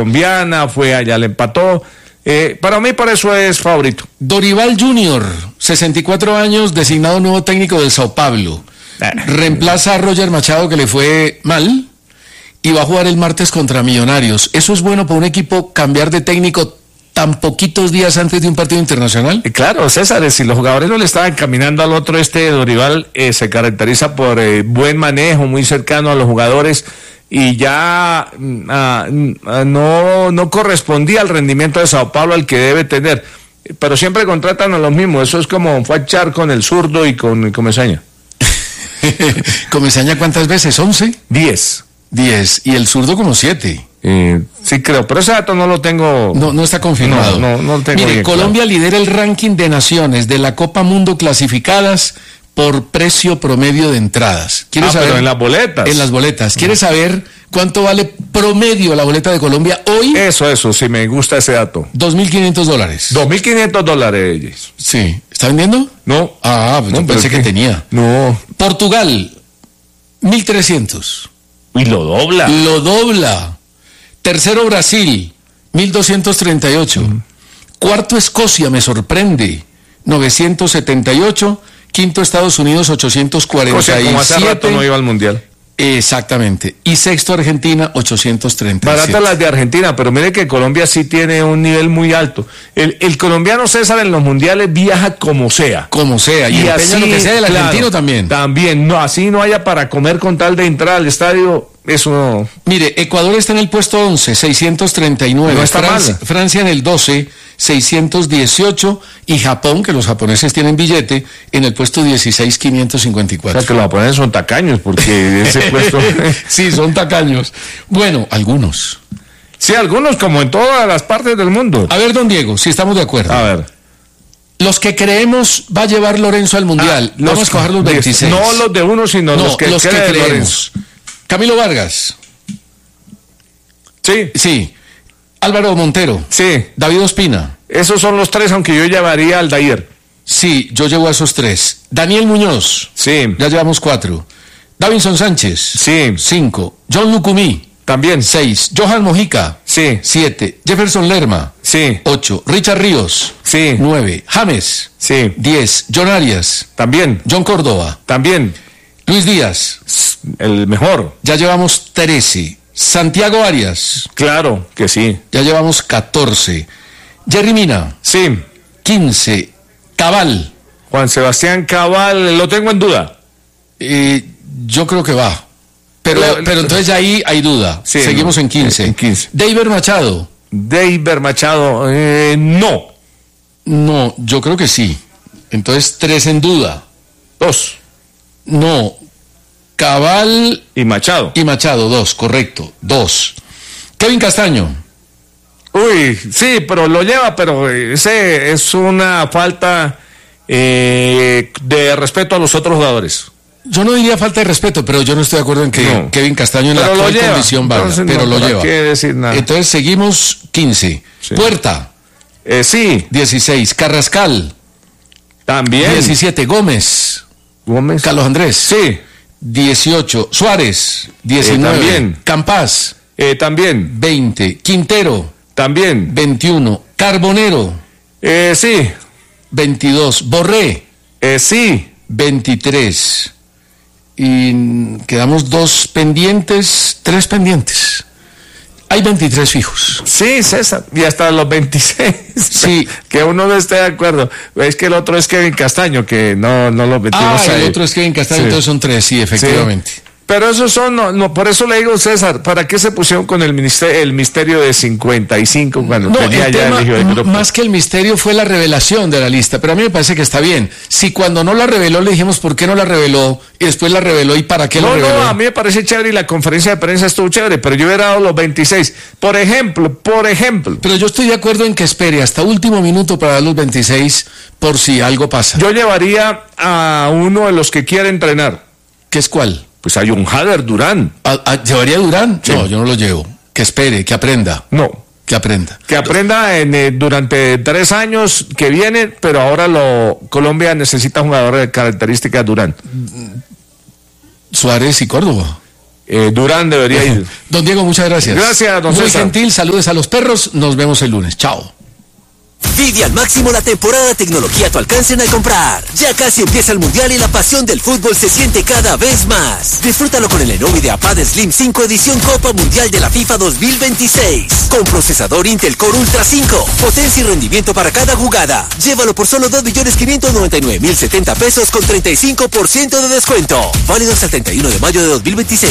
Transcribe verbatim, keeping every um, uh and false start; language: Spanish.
colombiana, fue allá, le empató. Eh, para mí, por eso es favorito. Dorival Junior, sesenta y cuatro años, designado nuevo técnico del Sao Paulo. Reemplaza a Roger Machado, que le fue mal, y va a jugar el martes contra Millonarios. ¿Eso es bueno para un equipo cambiar de técnico tan poquitos días antes de un partido internacional? Eh, claro, César, si los jugadores no le estaban caminando al otro, este Dorival eh, se caracteriza por eh, buen manejo, muy cercano a los jugadores, y ya uh, uh, no, no correspondía al rendimiento de Sao Paulo al que debe tener. Pero siempre contratan a los mismos. Eso es como fue a echar con el zurdo y con Comesaña. ¿Comesaña cuántas veces? ¿once? Diez. Diez. Y el zurdo como siete. Eh, sí, creo, pero ese dato no lo tengo. No, no está confirmado. No, no, no lo tengo. Mire, bien Colombia claro. lidera el ranking de naciones de la Copa Mundo clasificadas por precio promedio de entradas. ¿Quieres ah, saber? pero en las boletas. En las boletas. ¿Quieres saber cuánto vale promedio la boleta de Colombia hoy? Eso, eso, sí, me gusta ese dato. dos mil quinientos dólares. dos mil quinientos dólares. Sí. ¿Está vendiendo? No. Ah, pues no, yo pensé que ¿qué? tenía. No. Portugal, mil trescientos. Y lo dobla. Lo dobla. Tercero, Brasil, mil doscientos treinta y ocho. Uh-huh. Cuarto, Escocia, me sorprende, novecientos setenta y ocho. Quinto, Estados Unidos, ochocientos cuarenta y siete. O sea, como hace rato no iba al Mundial. Exactamente. Y sexto, Argentina, ochocientos treinta y siete. Baratas las de Argentina, pero mire que Colombia sí tiene un nivel muy alto. El, el colombiano César en los mundiales viaja como sea. Como sea. Y, y así, lo que sea del argentino claro, también. También. No, así no haya para comer con tal de entrar al estadio. Eso no. Mire, Ecuador está en el puesto once, seiscientos treinta y nueve. No está Francia, mal. Francia en el doce, seiscientos dieciocho. Y Japón, que los japoneses tienen billete, en el puesto dieciséis, quinientos cincuenta y cuatro. O sea, que los japoneses son tacaños, porque ese puesto... Sí, son tacaños. Bueno, algunos. Sí, algunos, como en todas las partes del mundo. A ver, don Diego, si estamos de acuerdo. A ver. Los que creemos va a llevar Lorenzo al Mundial. Ah, vamos a escoger los veintiséis. No los de uno, sino no, los que, los que creemos. Lorenzo. Camilo Vargas. Sí. Sí. Álvaro Montero. Sí. David Ospina. Esos son los tres, aunque yo llevaría al Dair. Sí, yo llevo a esos tres. Daniel Muñoz. Sí. Ya llevamos cuatro. Davinson Sánchez. Sí. Cinco. John Lucumí. También. Seis. Johan Mojica. Sí. Siete. Jefferson Lerma. Sí. Ocho. Richard Ríos. Sí. Nueve. James. Sí. Diez. John Arias. También. John Córdoba. También. Luis Díaz. El mejor. Ya llevamos trece. Santiago Arias. Claro que sí. Ya llevamos catorce. Jerry Mina. Sí. quince. Cabal. Juan Sebastián Cabal, lo tengo en duda. Eh, yo creo que va. Pero, pero, pero entonces ya ahí hay duda. Sí, seguimos no, en quince. En quince. David Machado. David Machado, eh, no. No, yo creo que sí. Entonces tres en duda. Dos. No. Cabal y Machado. Y Machado, dos, correcto. Dos. Kevin Castaño. Uy, sí, pero lo lleva, pero ese es una falta eh, de respeto a los otros jugadores. Yo no diría falta de respeto, pero yo no estoy de acuerdo en que no. Kevin Castaño en pero la actual condición valga, Entonces, pero no, lo lleva. No quiere decir nada. Entonces seguimos quince. Sí. Puerta. Eh, sí. dieciséis. Carrascal. También. diecisiete. Gómez. Gómez. Carlos Andrés. Sí. dieciocho. Suárez. diecinueve. Eh, también. Campas. Eh, también. veinte. Quintero. También. veintiuno. Carbonero. Eh, sí. veintidós. Borré. Eh, sí. veintitrés. Y quedamos dos pendientes, tres pendientes. Hay veintitrés fijos. Sí, César. Y hasta los veintiséis. Sí. Que uno no esté de acuerdo. Es que el otro es Kevin Castaño, que no, no lo metimos ah, ahí. el otro es Kevin Castaño, sí. Entonces son tres, sí, efectivamente. Sí. Pero esos son, no, no, por eso le digo, César, ¿para qué se pusieron con el misterio, el misterio de cincuenta y cinco cuando no, tenía el ya tema, el hijo de grupo? Más que el misterio fue la revelación de la lista, pero a mí me parece que está bien. Si cuando no la reveló le dijimos por qué no la reveló y después la reveló y para qué no, la reveló. No, no, a mí me parece chévere y la conferencia de prensa estuvo chévere, pero yo hubiera dado los veintiséis. Por ejemplo, por ejemplo. Pero yo estoy de acuerdo en que espere hasta último minuto para dar los veintiséis por si algo pasa. Yo llevaría a uno de los que quiere entrenar. ¿Qué es cuál? Pues hay un Jader Durán. ¿A, a, ¿Llevaría a Durán? Sí. No, yo no lo llevo. Que espere, que aprenda. No. Que aprenda. Que aprenda en, eh, durante tres años que vienen, pero ahora lo Colombia necesita jugadores de características Durán. Suárez y Córdoba. eh, Durán debería ir. Don Diego, muchas gracias. Gracias, don Muy César. gentil, saludes a los perros, nos vemos el lunes. Chao. Vive al máximo la temporada de tecnología a tu alcance en al comprar. Ya casi empieza el Mundial y la pasión del fútbol se siente cada vez más. Disfrútalo con el Lenovo IdeaPad Slim cinco edición Copa Mundial de la FIFA dos mil veintiséis. Con procesador Intel Core Ultra cinco. Potencia y rendimiento para cada jugada. Llévalo por solo dos millones quinientos noventa y nueve mil setenta pesos con treinta y cinco por ciento de descuento. Válido hasta el treinta y uno de mayo de dos mil veintiséis.